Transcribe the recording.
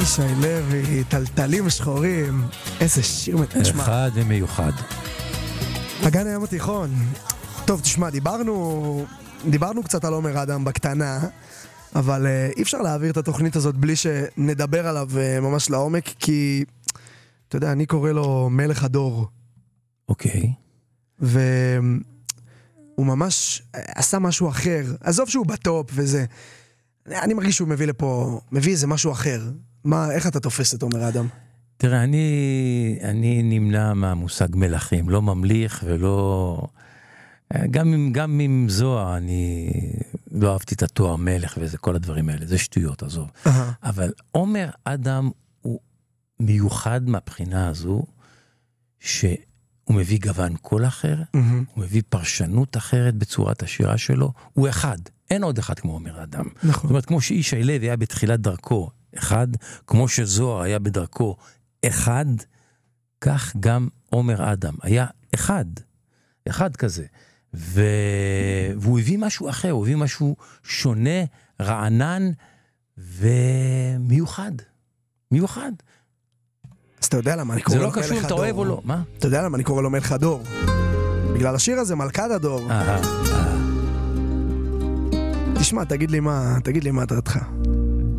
ישי לוי, טלטלים שחורים, איזה שיר מתשמע. אחד ומיוחד. הגן הים התיכון. טוב, תשמע, דיברנו קצת על עומר אדם בקטנה, אבל אי אפשר להעביר את התוכנית הזאת בלי שנדבר עליו ממש לעומק, כי, אתה יודע, אני קורא לו מלך הדור. אוקיי. והוא ממש עשה משהו אחר. עזוב שהוא בטופ וזה. אני מרגיש שהוא מביא איזה משהו אחר. איך אתה תופס את עומר אדם? תראה, אני נמנע מהמושג מלכים, לא ממליך ולא... גם עם זוהר אני לא אהבתי את התואר מלך וזה, כל הדברים האלה, זה שטויות, עזוב. אבל עומר אדם הוא מיוחד מהבחינה הזו, שהוא מביא גוון קול אחר, הוא מביא פרשנות אחרת בצורת השירה שלו, הוא אחד, אין עוד אחד כמו עומר אדם. זאת אומרת, כמו שישי לוי היה בתחילת דרכו אחד, כמו שזוהר היה בדרכו אחד, כך גם עומר אדם היה אחד כזה. והוא הביא משהו אחר, הוא הביא משהו שונה, רענן ומיוחד. מיוחד. אז אתה יודע למה אני קורא לו מלך הדור? זה לא קשור, אתה אוהב או לא, מה? אתה יודע למה אני קורא לו מלך הדור? בגלל השיר הזה, מלכת הדור. תשמע, תגיד לי מה דעתך.